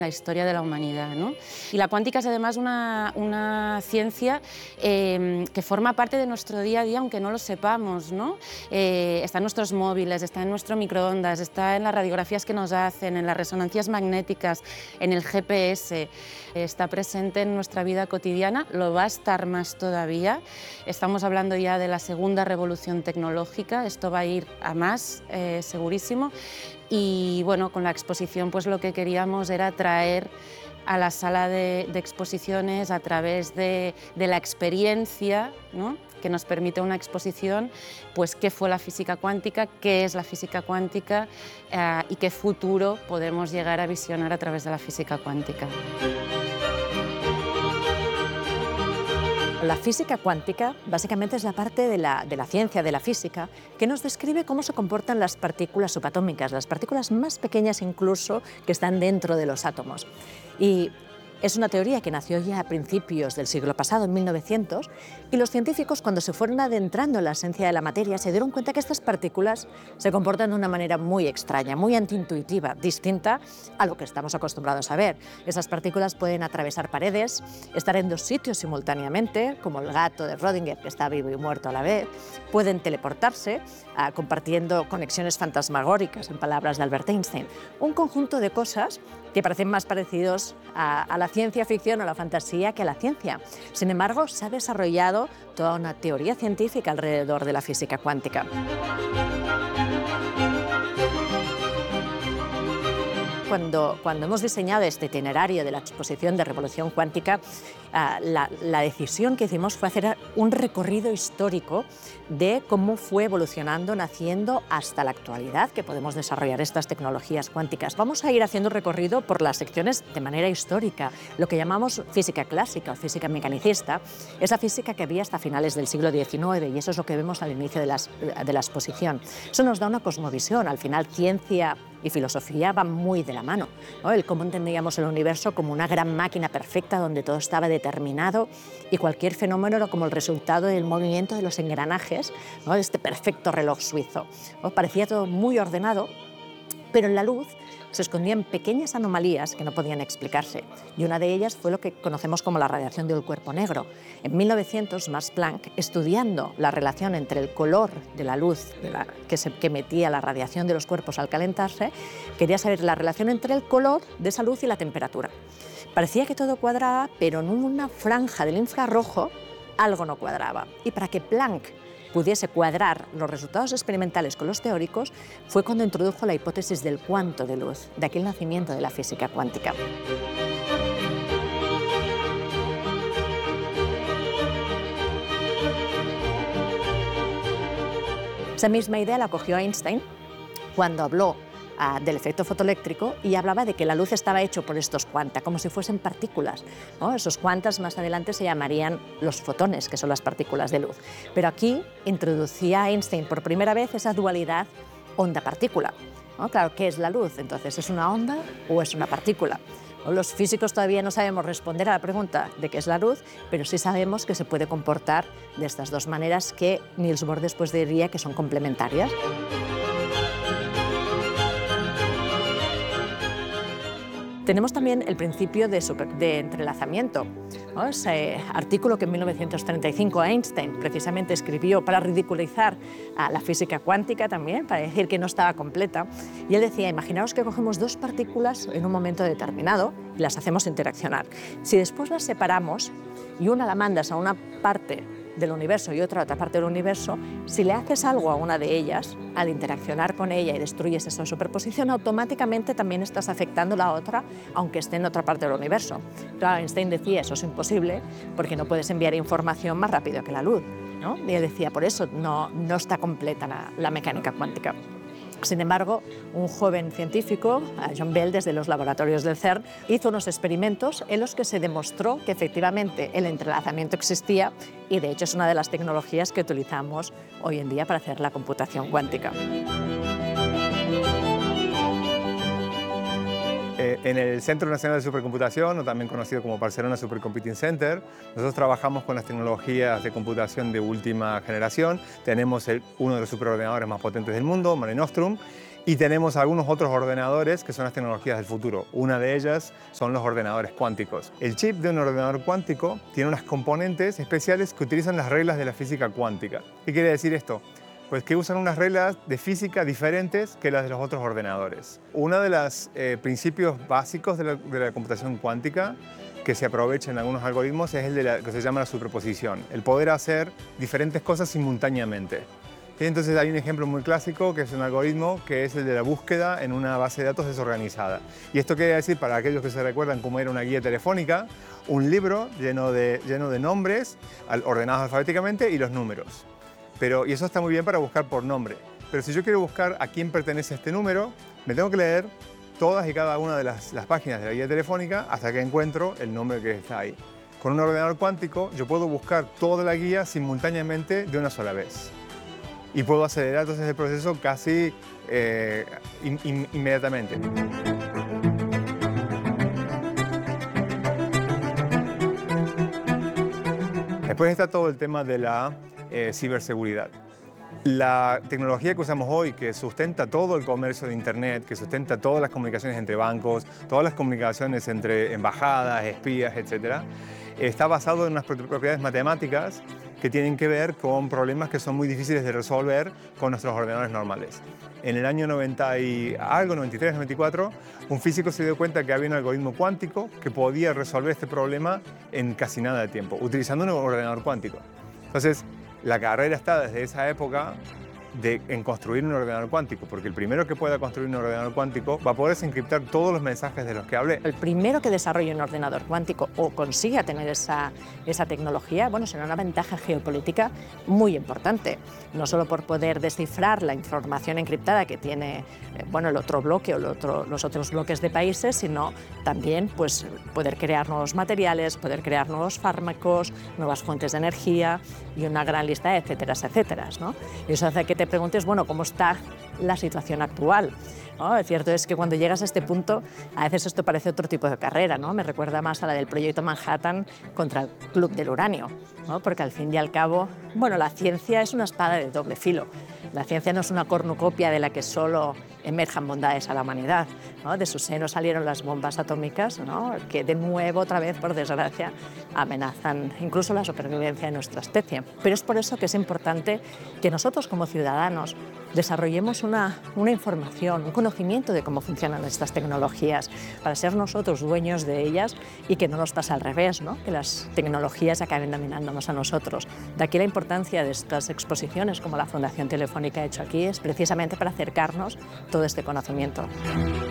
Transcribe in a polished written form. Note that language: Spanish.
la historia de la humanidad, ¿no? Y la cuántica es además una ciencia que forma parte de nuestro día a día, aunque no lo sepamos, ¿no? Está en nuestros móviles, está en nuestro microondas, está en las radiografías que nos hacen, en las resonancias magnéticas, en el GPS, está presente en nuestra vida cotidiana, lo va a estar más todavía. Estamos hablando ya de la segunda revolución tecnológica, esto va a ir a más, segurísimo. Y bueno, con la exposición pues lo que queríamos era traer a la sala de exposiciones a través de la experiencia, ¿no?, que nos permite una exposición, pues qué fue la física cuántica, qué es la física cuántica y qué futuro podemos llegar a visionar a través de la física cuántica. La física cuántica básicamente es la parte de la ciencia, de la física, que nos describe cómo se comportan las partículas subatómicas, las partículas más pequeñas incluso que están dentro de los átomos. Y es una teoría que nació ya a principios del siglo pasado, en 1900, y los científicos, cuando se fueron adentrando en la esencia de la materia, se dieron cuenta que estas partículas se comportan de una manera muy extraña, muy antiintuitiva, distinta a lo que estamos acostumbrados a ver. Esas partículas pueden atravesar paredes, estar en dos sitios simultáneamente, como el gato de Rödinger, que está vivo y muerto a la vez, pueden teleportarse, compartiendo conexiones fantasmagóricas, en palabras de Albert Einstein. Un conjunto de cosas que parecen más parecidos a la ciencia ficción o la fantasía que a la ciencia. Sin embargo, se ha desarrollado toda una teoría científica alrededor de la física cuántica. Cuando hemos diseñado este itinerario de la exposición de Revolución Cuántica, la decisión que hicimos fue hacer un recorrido histórico de cómo fue evolucionando, naciendo hasta la actualidad, que podemos desarrollar estas tecnologías cuánticas. Vamos a ir haciendo un recorrido por las secciones de manera histórica, lo que llamamos física clásica o física mecanicista, esa física que había hasta finales del siglo XIX, y eso es lo que vemos al inicio de la exposición. Eso nos da una cosmovisión, al final ciencia y filosofía van muy de la mano, ¿no? El cómo entendíamos el universo como una gran máquina perfecta donde todo estaba determinado y cualquier fenómeno era como el resultado del movimiento de los engranajes, ¿no?, de este perfecto reloj suizo, ¿no? Parecía todo muy ordenado, pero en la luz se escondían pequeñas anomalías que no podían explicarse, y una de ellas fue lo que conocemos como la radiación del cuerpo negro. En 1900, Max Planck, estudiando la relación entre el color de la luz que emitía la radiación de los cuerpos al calentarse, quería saber la relación entre el color de esa luz y la temperatura. Parecía que todo cuadraba, pero en una franja del infrarrojo algo no cuadraba. Y para que Planck pudiese cuadrar los resultados experimentales con los teóricos, fue cuando introdujo la hipótesis del cuanto de luz, de aquí el nacimiento de la física cuántica. Esa misma idea la cogió Einstein cuando habló del efecto fotoeléctrico y hablaba de que la luz estaba hecho por estos cuanta, como si fuesen partículas, ¿no? Esos cuantas más adelante se llamarían los fotones, que son las partículas de luz. Pero aquí introducía Einstein por primera vez esa dualidad onda-partícula, ¿no? Claro, ¿qué es la luz? Entonces, ¿es una onda o es una partícula? Los físicos todavía no sabemos responder a la pregunta de qué es la luz, pero sí sabemos que se puede comportar de estas dos maneras que Niels Bohr después diría que son complementarias. Tenemos también el principio de entrelazamiento, ¿no? Ese artículo que en 1935 Einstein precisamente escribió para ridiculizar a la física cuántica también, para decir que no estaba completa. Y él decía, imaginaos que cogemos dos partículas en un momento determinado y las hacemos interaccionar. Si después las separamos y una la mandas a una parte del universo y otra a otra parte del universo, si le haces algo a una de ellas, al interaccionar con ella y destruyes esa superposición, automáticamente también estás afectando la otra, aunque esté en otra parte del universo. Claro, Einstein decía, eso es imposible, porque no puedes enviar información más rápido que la luz, ¿no? Y él decía, por eso no está completa la mecánica cuántica. Sin embargo, un joven científico, John Bell, desde los laboratorios del CERN, hizo unos experimentos en los que se demostró que efectivamente el entrelazamiento existía y de hecho es una de las tecnologías que utilizamos hoy en día para hacer la computación cuántica. En el Centro Nacional de Supercomputación, o también conocido como Barcelona Supercomputing Center, nosotros trabajamos con las tecnologías de computación de última generación. Tenemos uno de los superordenadores más potentes del mundo, Mare Nostrum, Y tenemos algunos otros ordenadores que son las tecnologías del futuro. Una de ellas son los ordenadores cuánticos. El chip de un ordenador cuántico tiene unas componentes especiales que utilizan las reglas de la física cuántica. ¿Qué quiere decir esto? Pues que usan unas reglas de física diferentes que las de los otros ordenadores. Uno de los principios básicos de la computación cuántica que se aprovecha en algunos algoritmos es el de que se llama la superposición, el poder hacer diferentes cosas simultáneamente. Y entonces hay un ejemplo muy clásico que es un algoritmo que es el de la búsqueda en una base de datos desorganizada. Y esto quiere decir, para aquellos que se recuerdan cómo era una guía telefónica, un libro lleno de nombres ordenados alfabéticamente y los números. Y eso está muy bien para buscar por nombre. Pero si yo quiero buscar a quién pertenece este número, me tengo que leer todas y cada una de las páginas de la guía telefónica hasta que encuentro el nombre que está ahí. Con un ordenador cuántico yo puedo buscar toda la guía simultáneamente de una sola vez. Y puedo acelerar entonces el proceso casi inmediatamente. Después está todo el tema de la ciberseguridad. La tecnología que usamos hoy, que sustenta todo el comercio de Internet, que sustenta todas las comunicaciones entre bancos, todas las comunicaciones entre embajadas, espías, etc., está basado en unas propiedades matemáticas que tienen que ver con problemas que son muy difíciles de resolver con nuestros ordenadores normales. En el año 93, 94, un físico se dio cuenta que había un algoritmo cuántico que podía resolver este problema en casi nada de tiempo, utilizando un ordenador cuántico. Entonces, la carrera está desde esa época en construir un ordenador cuántico, porque el primero que pueda construir un ordenador cuántico va a poder encriptar todos los mensajes de los que hablé. El primero que desarrolle un ordenador cuántico o consiga tener esa tecnología, bueno, será una ventaja geopolítica muy importante, no solo por poder descifrar la información encriptada que tiene el otro bloque o los otros bloques de países, sino también pues, poder crear nuevos materiales, poder crear nuevos fármacos, nuevas fuentes de energía y una gran lista de etcéteras, ¿no? Y eso hace que te preguntes, bueno, ¿cómo está la situación actual? ¿No? Lo cierto es que cuando llegas a este punto, a veces esto parece otro tipo de carrera, ¿no? Me recuerda más a la del proyecto Manhattan contra el Club del Uranio, ¿no? Porque al fin y al cabo, bueno, la ciencia es una espada de doble filo. La ciencia no es una cornucopia de la que solo emerjan bondades a la humanidad, ¿no? De su seno salieron las bombas atómicas, ¿no? Que de nuevo, otra vez, por desgracia, amenazan incluso la supervivencia de nuestra especie. Pero es por eso que es importante que nosotros como ciudadanos desarrollemos una información, un conocimiento de cómo funcionan estas tecnologías, para ser nosotros dueños de ellas y que no nos pase al revés, ¿no? Que las tecnologías acaben dominándonos a nosotros. De aquí la importancia de estas exposiciones, como la Fundación Telefónica ha hecho aquí, es precisamente para acercarnos todo este conocimiento.